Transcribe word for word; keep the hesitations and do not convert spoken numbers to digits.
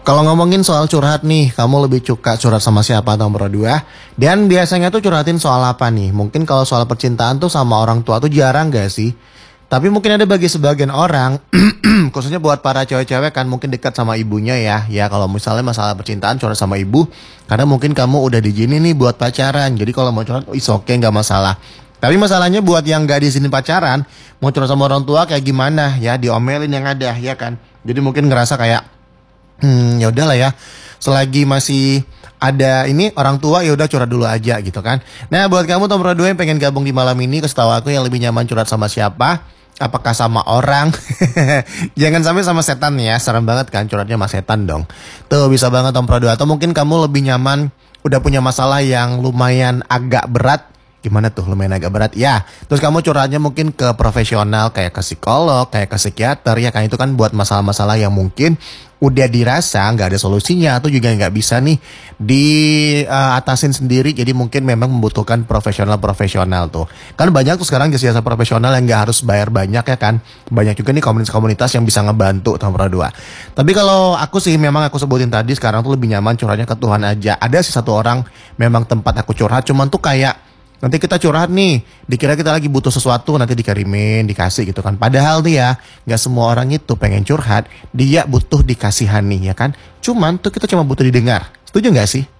Kalau ngomongin soal curhat nih, kamu lebih suka curhat sama siapa nomor dua? Dan biasanya tuh curhatin soal apa nih? Mungkin kalau soal percintaan tuh sama orang tua tuh jarang gak sih? Tapi mungkin ada bagi sebagian orang, khususnya buat para cewek-cewek kan mungkin dekat sama ibunya ya. Ya kalau misalnya masalah percintaan curhat sama ibu, karena mungkin kamu udah diizinin nih buat pacaran. Jadi kalau mau curhat, is oke okay, nggak masalah. Tapi masalahnya buat yang nggak diizinin pacaran, mau curhat sama orang tua kayak gimana ya? Diomelin yang ada ya kan. Jadi mungkin ngerasa kayak Hmm, ya udahlah ya. Selagi masih ada ini orang tua ya udah curhat dulu aja gitu kan. Nah, buat kamu nomor dua yang pengen gabung di malam ini, kasih tahu aku yang lebih nyaman curhat sama siapa? Apakah sama orang? Jangan sampai sama setan ya. Serem banget kan curhatnya sama setan dong. Tuh bisa banget nomor dua. Atau mungkin kamu lebih nyaman udah punya masalah yang lumayan agak berat. Gimana tuh lumayan agak berat ya. Terus kamu curhatnya mungkin ke profesional kayak ke psikolog, kayak ke psikiater ya kan. Itu kan buat masalah-masalah yang mungkin udah dirasa nggak ada solusinya atau juga nggak bisa nih diatasin sendiri. Jadi mungkin memang membutuhkan profesional-profesional tuh. Kan banyak tuh sekarang jasa-jasa profesional yang nggak harus bayar banyak ya kan. Banyak juga nih komunitas-komunitas yang bisa ngebantu nomor dua. Tapi kalau aku sih memang aku sebutin tadi sekarang tuh lebih nyaman curhatnya ke Tuhan aja. Ada sih satu orang memang tempat aku curhat, cuman tuh kayak nanti kita curhat nih, dikira kita lagi butuh sesuatu, nanti dikirimin, dikasih gitu kan. Padahal nih ya, gak semua orang itu pengen curhat, dia butuh dikasihani ya kan. Cuman tuh kita cuma butuh didengar. Setuju gak sih?